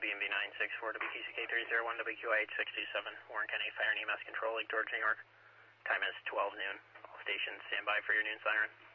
WMB 964, WTCK 301, WQIH 627, Warren County Fire and EMS Control, Lake George, New York. Time is 12 noon. All stations stand by for your noon siren.